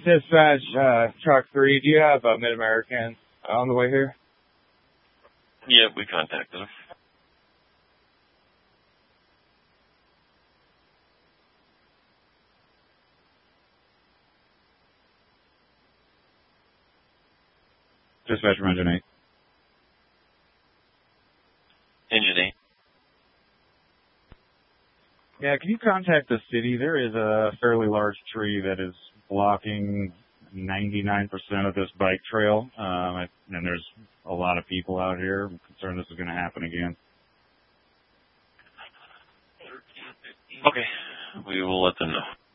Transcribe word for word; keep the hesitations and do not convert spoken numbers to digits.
Dispatch, uh, truck three, do you have a Mid-American on the way here? Yeah, we contacted him. Dispatch from Engine eight. Engine eight. Yeah, can you contact the city? There is a fairly large tree that is blocking ninety-nine percent of this bike trail, um, and there's a lot of people out here. I'm concerned this is going to happen again. Okay, we will let them know.